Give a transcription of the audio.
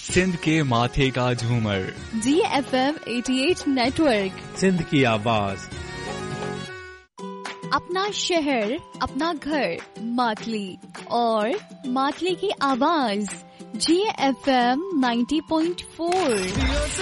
सिंध के माथे का झूमर, GFM 88 नेटवर्क, सिंध की आवाज। अपना शहर, अपना घर, मातली और मातली की आवाज, GFM 90.4।